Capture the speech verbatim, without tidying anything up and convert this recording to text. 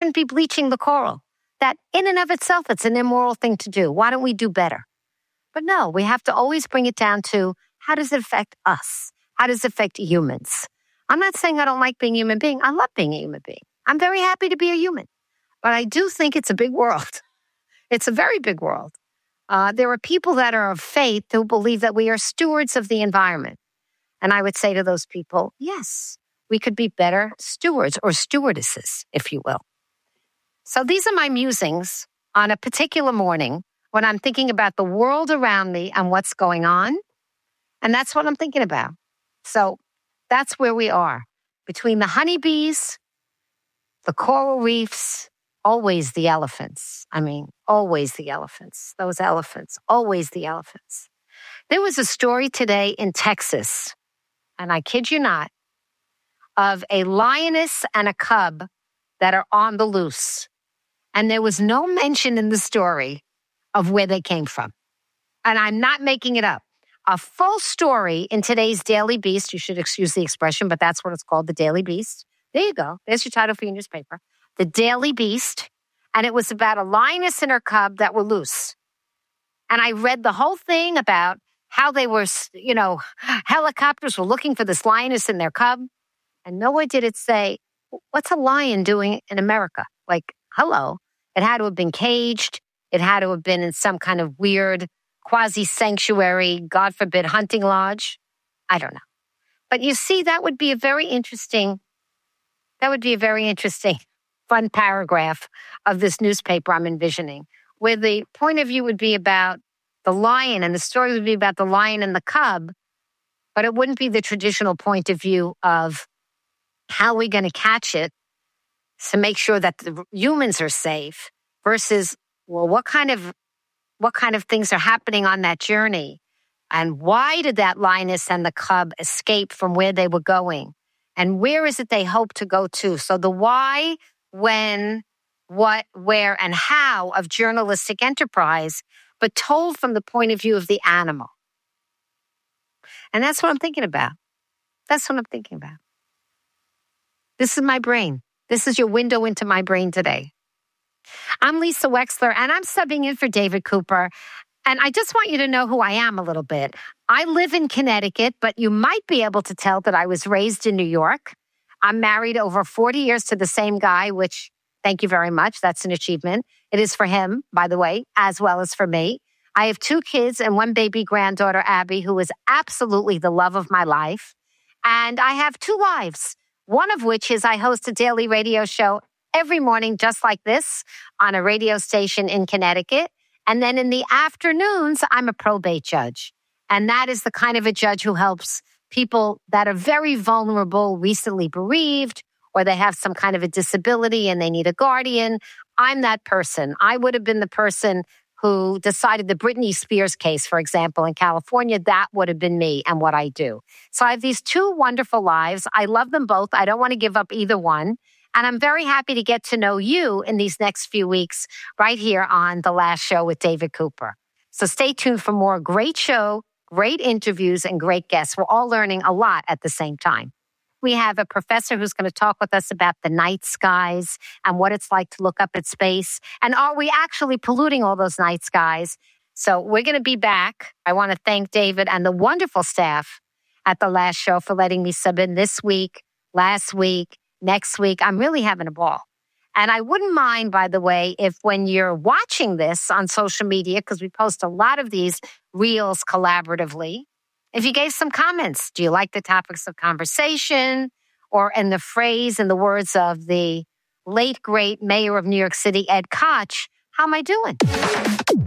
shouldn't be bleaching the coral. That in and of itself, it's an immoral thing to do. Why don't we do better? But no, we have to always bring it down to how does it affect us? How does it affect humans? I'm not saying I don't like being a human being. I love being a human being. I'm very happy to be a human. But I do think it's a big world. It's a very big world. Uh, there are people that are of faith who believe that we are stewards of the environment. And I would say to those people, yes, we could be better stewards or stewardesses, if you will. So these are my musings on a particular morning when I'm thinking about the world around me and what's going on. And that's what I'm thinking about. So that's where we are. Between the honeybees, the coral reefs, always the elephants. I mean, always the elephants. Those elephants, always the elephants. There was a story today in Texas, and I kid you not, of a lioness and a cub that are on the loose. And there was no mention in the story of where they came from. And I'm not making it up. A full story in today's Daily Beast. You should excuse the expression, but that's what it's called, the Daily Beast. There you go. There's your title for your newspaper. The Daily Beast. And it was about a lioness and her cub that were loose. And I read the whole thing about how they were, you know, helicopters were looking for this lioness and their cub. And nowhere did it say, what's a lion doing in America? Like, hello. It had to have been caged. It had to have been in some kind of weird quasi-sanctuary, God forbid, hunting lodge. I don't know. But you see, that would be a very interesting, that would be a very interesting, fun paragraph of this newspaper I'm envisioning, where the point of view would be about the lion and the story would be about the lion and the cub, but it wouldn't be the traditional point of view of how we're going to catch it to make sure that the humans are safe versus, well, what kind of what kind of things are happening on that journey? And why did that lioness and the cub escape from where they were going? And where is it they hope to go to? So the why, when, what, where, and how of journalistic enterprise, but told from the point of view of the animal. And that's what I'm thinking about. That's what I'm thinking about. This is my brain. This is your window into my brain today. I'm Lisa Wexler, and I'm subbing in for David Cooper. And I just want you to know who I am a little bit. I live in Connecticut, but you might be able to tell that I was raised in New York. I'm married over forty years to the same guy, which, thank you very much. That's an achievement. It is for him, by the way, as well as for me. I have two kids and one baby granddaughter, Abby, who is absolutely the love of my life. And I have two lives, one of which is I host a daily radio show every morning, just like this, on a radio station in Connecticut. And then in the afternoons, I'm a probate judge. And that is the kind of a judge who helps people that are very vulnerable, recently bereaved, or they have some kind of a disability and they need a guardian. I'm that person. I would have been the person who decided the Britney Spears case, for example, in California. That would have been me and what I do. So I have these two wonderful lives. I love them both. I don't want to give up either one. And I'm very happy to get to know you in these next few weeks right here on The Last Show with David Cooper. So stay tuned for more great show, great interviews, and great guests. We're all learning a lot at the same time. We have a professor who's going to talk with us about the night skies and what it's like to look up at space. And are we actually polluting all those night skies? So we're going to be back. I want to thank David and the wonderful staff at The Last Show for letting me sub in this week, last week, next week. I'm really having a ball. And I wouldn't mind, by the way, if when you're watching this on social media, because we post a lot of these reels collaboratively, if you gave some comments. Do you like the topics of conversation? Or in the phrase, in the words of the late, great mayor of New York City, Ed Koch, how am I doing?